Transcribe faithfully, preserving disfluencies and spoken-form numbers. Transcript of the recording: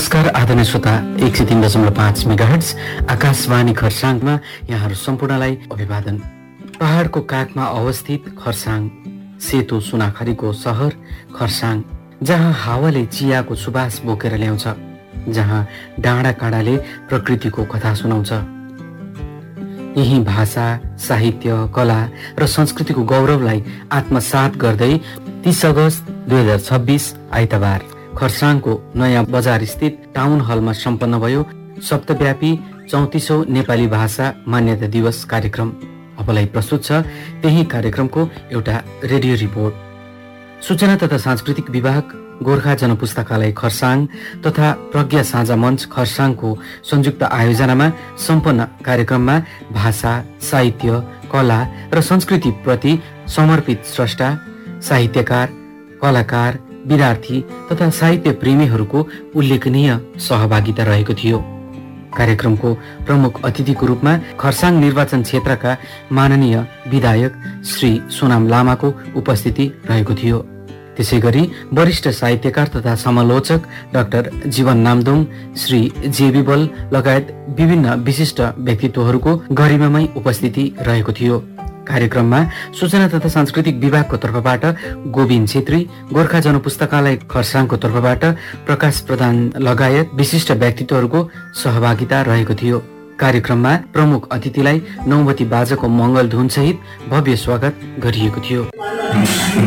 नमस्कार आदरणीय श्रोता, एक सय तीन दशमलव पाँच मेगाहर्ट्ज आकाशवाणी खरसाङमा यहाँहरू सम्पूर्णलाई अभिवादन। पहाडको काखमा अवस्थित खरसाङ, सेतो सुनाखरीको सहर खरसाङ, जहाँ हावाले चियाको सुवास बोकेर ल्याउँछ, जहाँ डाँडा काँडाले प्रकृतिको कथा सुनाउँछ। यही भाषा, साहित्य, कला र संस्कृतिको गौरवलाई आत्मसात गर्दै तीस अगस्त दुई हजार छब्बिस आइतबार खरसाङको नयाँ बजार स्थित टाउन हलमा सम्पन्न भयो सप्तव्यापी चौतिसौं नेपाली भाषा मान्यता दिवस कार्यक्रम। अबलाई प्रस्तुत छ त्यही कार्यक्रमको एउटा रेडियो रिपोर्ट। सूचना तथा सांस्कृतिक विभाग, गोर्खा जनपुस्तकालय खरसाङ तथा प्रज्ञा साझा मञ्च खरसाङको संयुक्त आयोजनामा सम्पन्न कार्यक्रममा भाषा, साहित्य, कला र संस्कृति प्रति समर्पित स्रष्टा, साहित्यकार, कलाकार, विद्यार्थी तथा साहित्य प्रेमीहरूको उल्लेखनीय सहभागिता रहेको थियो। कार्यक्रमको प्रमुख अतिथिको रूपमा खरसाङ निर्वाचन क्षेत्रका माननीय विधायक श्री सोनाम लामाको उपस्थिति रहेको थियो। त्यसैगरी वरिष्ठ साहित्यकार तथा समालोचक डाक्टर जीवन नामदुङ, श्री जेबी बल लगायत विभिन्न विशिष्ट व्यक्तित्वहरूको गरिमामय उपस्थिति रहेको थियो। कार्यक्रममा सूचना तथा सांस्कृतिक विभागको तर्फबाट गोविन्द छेत्री, गोर्खा जनपुस्तकालय खरसाङको तर्फबाट प्रकाश प्रधान लगायत विशिष्ट व्यक्तित्वहरूको सहभागिता रहेको थियो। कार्यक्रममा प्रमुख अतिथिलाई नौबती बाजाको मङ्गल धुन सहित भव्य स्वागत गरिएको थियो।